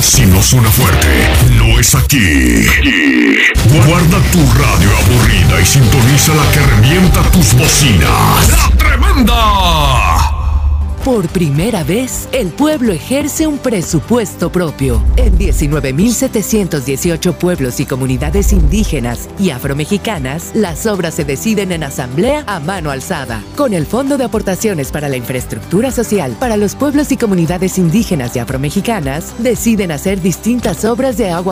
Si no suena fuerte, no es aquí. Guarda tu radio aburrida y sintoniza la que revienta tus bocinas. ¡La Tremenda! Por primera vez, el pueblo ejerce un presupuesto propio. En 19.718 pueblos y comunidades indígenas y afromexicanas, las obras se deciden en asamblea a mano alzada. Con el Fondo de Aportaciones para la Infraestructura Social para los pueblos y comunidades indígenas y afromexicanas, deciden hacer distintas obras de agua